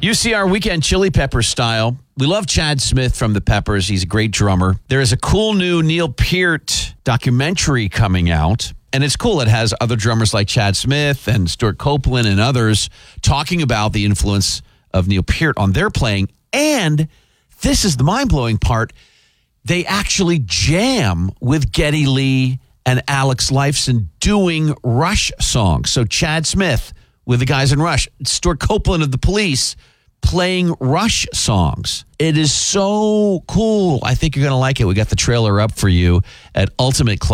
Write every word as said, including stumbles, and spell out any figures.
U C R Weekend Chili Pepper style. We love Chad Smith from the Peppers. He's a great drummer. There is a cool new Neil Peart documentary coming out. And it's cool. It has other drummers like Chad Smith and Stuart Copeland and others talking about the influence of Neil Peart on their playing. And this is the mind-blowing part. They actually jam with Geddy Lee and Alex Lifeson doing Rush songs. So Chad Smith with the guys in Rush, Stuart Copeland of the Police playing Rush songs. It is so cool. I think you're going to like it. We got the trailer up for you at Ultimate Club.